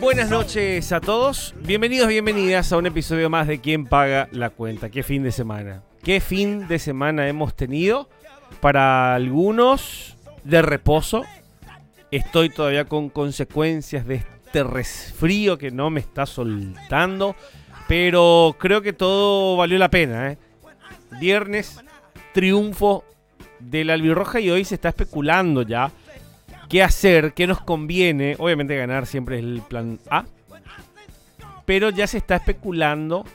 Buenas noches a todos, bienvenidos, bienvenidas a un episodio más de ¿Quién paga la cuenta? ¿Qué fin de semana? ¿Qué fin de semana hemos tenido? Para algunos de reposo. Estoy todavía con consecuencias de este resfrío que no me está soltando, pero creo que todo valió la pena, ¿eh? Viernes, triunfo de la albirroja y hoy se está especulando ya qué hacer, qué nos conviene. Obviamente ganar siempre es el plan A, pero ya se está especulando